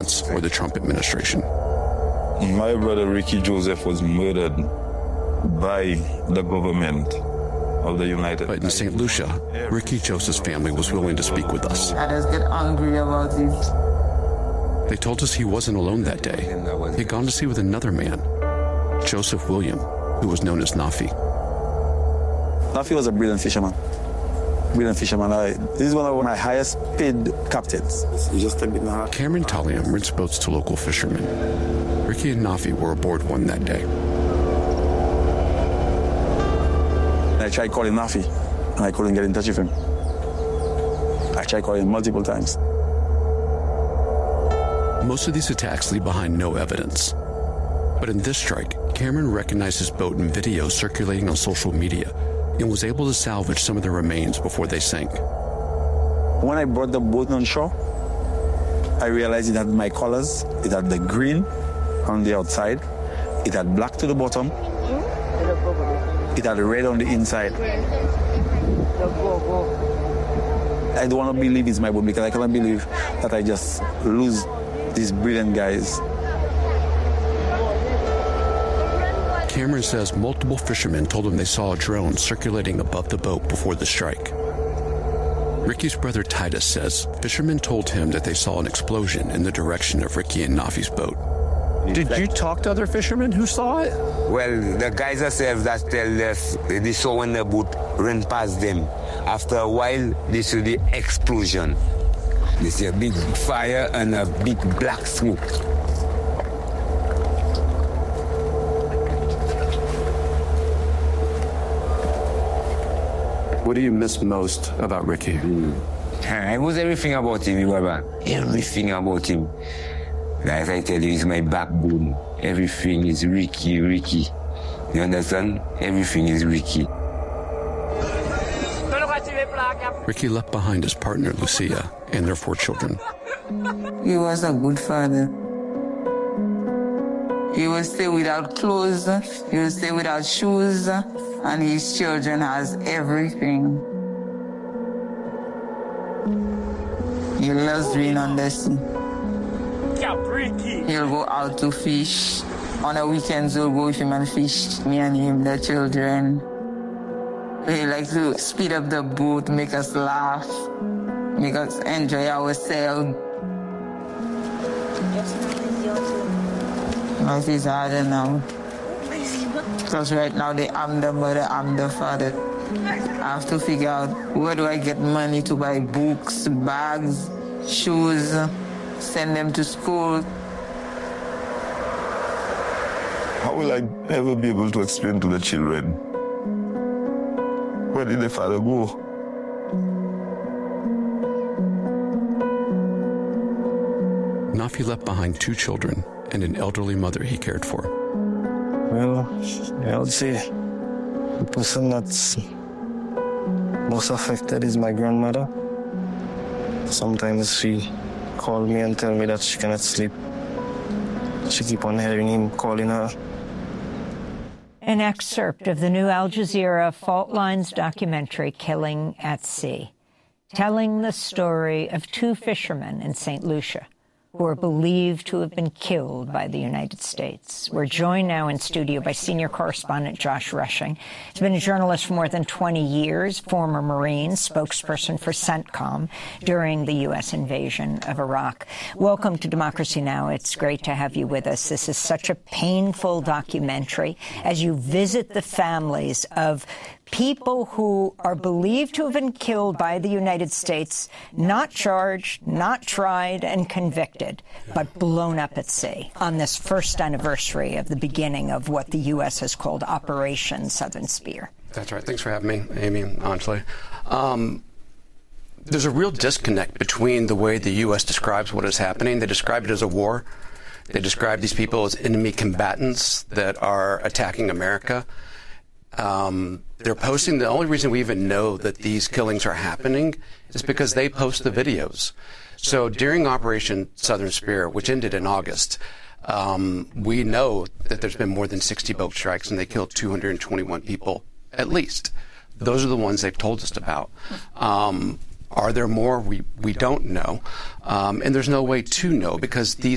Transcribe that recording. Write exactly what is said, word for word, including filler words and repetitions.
States or the Trump administration. My brother Ricky Joseph was murdered by the government of the United States. But in Saint Lucia, Ricky Joseph's family was willing to speak with us. I just get angry about it. They told us he wasn't alone that day. He'd gone to sea with another man, Joseph William, who was known as Nafi. Nafi was a brilliant fisherman. Brilliant fisherman. I, this is one of my highest paid captains. He's just a bit hard. Cameron Tulliam rents boats to local fishermen. Ricky and Nafi were aboard one that day. I tried calling Nafi, and I couldn't get in touch with him. I tried calling him multiple times. Most of these attacks leave behind no evidence. But in this strike, Cameron recognized his boat in videos circulating on social media and was able to salvage some of the remains before they sank. When I brought the boat on shore, I realized it had my colors. It had the green on the outside. It had black to the bottom. It had red on the inside. I don't want to believe it's my boat because I cannot believe that I just lose these brilliant guys. Cameron says multiple fishermen told him they saw a drone circulating above the boat before the strike. Ricky's brother Titus says fishermen told him that they saw an explosion in the direction of Ricky and Nafi's boat. Did you talk to other fishermen who saw it? Well, the guys themselves that tell us they saw when the boat ran past them. After a while, they saw the explosion. They see a big fire and a big black smoke. What do you miss most about Ricky? Mm. It was everything about him, Baba. Everything about him. Like I tell you, he's my backbone. Everything is Ricky, Ricky. You understand? Everything is Ricky. Ricky left behind his partner, Lucia, and their four children. He was a good father. He would stay without clothes, he would stay without shoes, and his children has everything. He loves being on the sea. He'll go out to fish. On the weekends, we'll go with him and fish, me and him, the children. He likes to speed up the boat, make us laugh, make us enjoy ourselves. Life is harder now. Because right now they, I'm the mother, I'm the father. I have to figure out where do I get money to buy books, bags, shoes, send them to school. How will I ever be able to explain to the children? Where did the father go? Nafi left behind two children and an elderly mother he cared for. Well, I would say the person that's most affected is my grandmother. Sometimes she calls me and tells me that she cannot sleep. She keep on hearing him calling her. An excerpt of the new Al Jazeera Fault Lines documentary, Killing at Sea, telling the story of two fishermen in Saint Lucia who are believed to have been killed by the United States. We're joined now in studio by senior correspondent Josh Rushing. He's been a journalist for more than twenty years, former Marine, spokesperson for CENTCOM during the U S invasion of Iraq. Welcome to Democracy Now! It's great to have you with us. This is such a painful documentary as you visit the families of people who are believed to have been killed by the United States, not charged, not tried, and convicted, but blown up at sea on this first anniversary of the beginning of what the U S has called Operation Southern Spear. That's right. Thanks for having me, Amy and Anjali. Um, there's a real disconnect between the way the U S describes what is happening. They describe it as a war. They describe these people as enemy combatants that are attacking America. Um, they're posting, the only reason we even know that these killings are happening is because they post the videos. So during Operation Southern Spear, which ended in August, um, we know that there's been more than sixty boat strikes and they killed two hundred twenty-one people, at least. Those are the ones they've told us about. Um, are there more? We, we don't know. Um, and there's no way to know because these